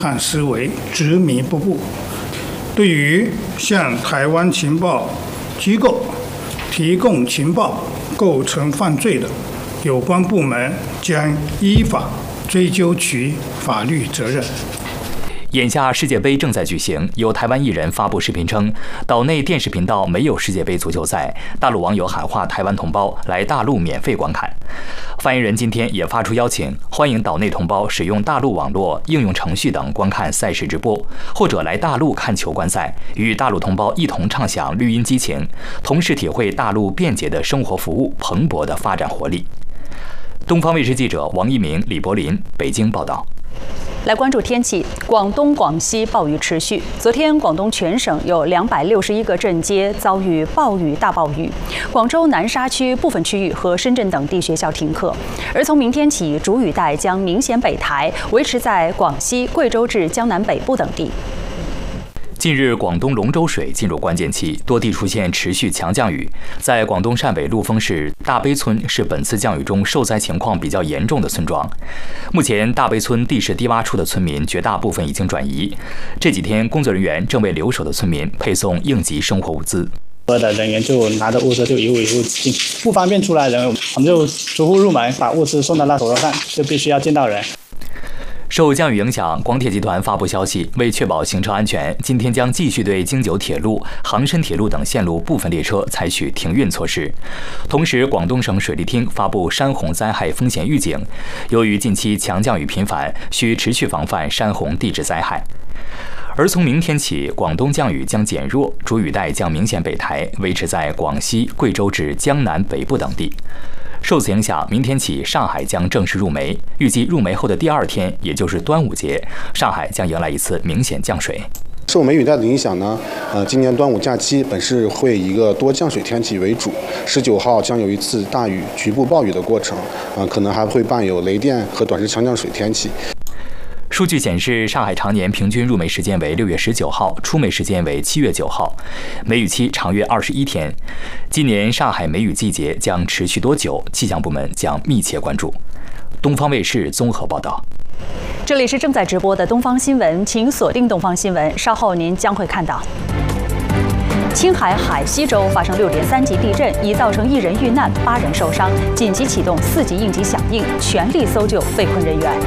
汉思维执迷不悟，对于向台湾情报机构提供情报构成犯罪的，有关部门将依法追究其法律责任。 眼下世界杯正在举行，有台湾艺人发布视频称，岛内电视频道没有世界杯足球赛，大陆网友喊话台湾同胞来大陆免费观看。发言人今天也发出邀请，欢迎岛内同胞使用大陆网络、应用程序等观看赛事直播，或者来大陆看球观赛，与大陆同胞一同畅享绿茵激情，同时体会大陆便捷的生活服务蓬勃的发展活力。东方卫视记者王一鸣、李柏林北京报道。 来关注天气，广东、广西暴雨持续。昨天，广东全省有261个镇街遭遇暴雨大暴雨，广州南沙区部分区域和深圳等地学校停课。而从明天起，主雨带将明显北抬，维持在广西、贵州至江南北部等地。 近日，广东龙舟水进入关键期，多地出现持续强降雨。在广东汕尾陆丰市大悲村是本次降雨中受灾情况比较严重的村庄。目前，大悲村地势低洼处的村民绝大部分已经转移。这几天，工作人员正为留守的村民配送应急生活物资。 所有的人员就拿着物资就一户一户进，不方便出来的人，我们就逐户入门，把物资送到那手头上，就必须要见到人。 受降雨影响，广铁集团发布消息，为确保行车安全，今天将继续对京九铁路、杭深铁路等线路部分列车采取停运措施。同时，广东省水利厅发布山洪灾害风险预警，由于近期强降雨频繁，需持续防范山洪地质灾害。而从明天起，广东降雨将减弱，主雨带将明显北抬，维持在广西、贵州至江南北部等地。受此影响，明天起上海将正式入梅，预计入梅后的第2天，也就是端午节，上海将迎来一次明显降水。 受梅雨带的影响呢，今年端午假期本市会以一个多降水天气为主，19号将有一次大雨、局部暴雨的过程，可能还会伴有雷电和短时强降水天气。 数据显示，上海常年平均入梅时间为6月19号，出梅时间为7月9号，梅雨期长约21天。今年上海梅雨季节将持续多久？气象部门将密切关注。东方卫视综合报道。 这里是正在直播的东方新闻，请锁定东方新闻，稍后您将会看到。青海海西州发生6.3级地震，已造成1人遇难，8人受伤，紧急启动4级应急响应，全力搜救被困人员。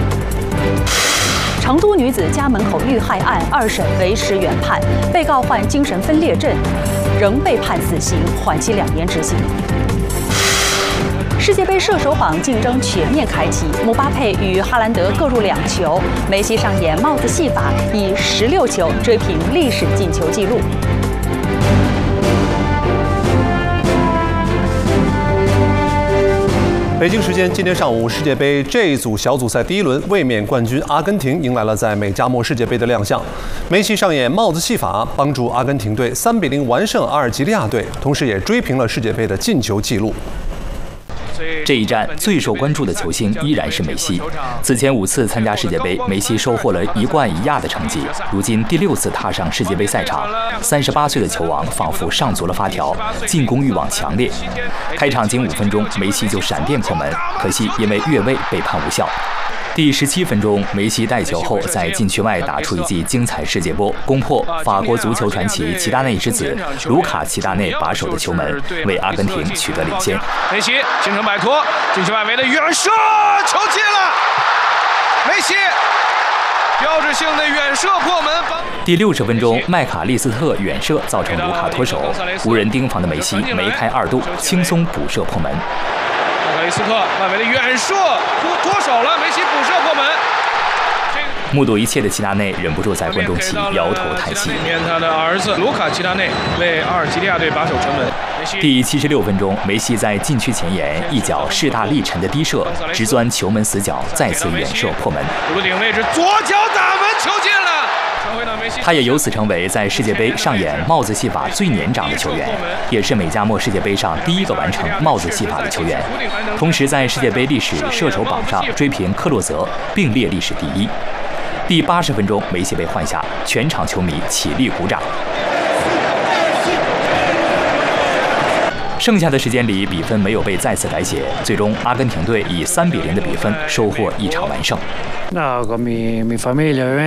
成都女子家门口遇害案2审维持原判，被告患精神分裂症，仍被判死刑，缓期2年执行。世界杯射手榜竞争全面开启，姆巴佩与哈兰德各入2球，梅西上演帽子戏法，以16球追平历史进球纪录。 北京时间今天上午，世界杯 J 组小组赛第1轮，卫冕冠军阿根廷迎来了在美加墨世界杯的亮相。梅西上演帽子戏法，帮助阿根廷队3-0完胜阿尔及利亚队，同时也追平了世界杯的进球纪录。 这一战最受关注的球星依然是梅西。此前5次参加世界杯，梅西收获了1冠1亚的成绩。如今第6次踏上世界杯赛场，38岁的球王仿佛上足了发条，进攻欲望强烈。开场仅5分钟，梅西就闪电破门，可惜因为越位被判无效。第17分钟，梅西带球后在禁区外打出一记精彩世界波，攻破法国足球传奇齐达内之子卢卡齐达内把守的球门，为阿根廷取得领先。 梅西形成摆脱，禁区外围的远射，球进了！梅西标志性的远射破门。 第60分钟，麦卡利斯特远射造成卢卡脱手，无人盯防的梅西梅开2度，轻松补射破门。 麦卡利斯特外围的远射脱手了，梅西补射破门。 目睹一切的齐达内忍不住在观众席摇头叹息。 他的儿子卢卡齐达内为阿尔及利亚队把守城门。 第76分钟，梅西在禁区前沿一脚势大力沉的低射，直钻球门死角，再次远射破门。 弧顶位置左脚打门，球进了。 他也由此成为在世界杯上演帽子戏法最年长的球员，也是美加墨世界杯上第1个完成帽子戏法的球员，同时在世界杯历史射手榜上追平克洛泽，并列历史第1。第80分钟，梅西被换下，全场球迷起立鼓掌。剩下的时间里，比分没有被再次改写，最终阿根廷队以3-0的比分收获一场完胜。 No, con mi familia,